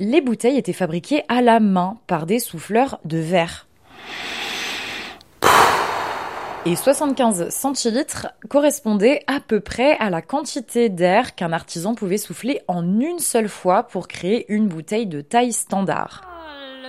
les bouteilles étaient fabriquées à la main par des souffleurs de verre. Et 75 centilitres correspondait à peu près à la quantité d'air qu'un artisan pouvait souffler en une seule fois pour créer une bouteille de taille standard.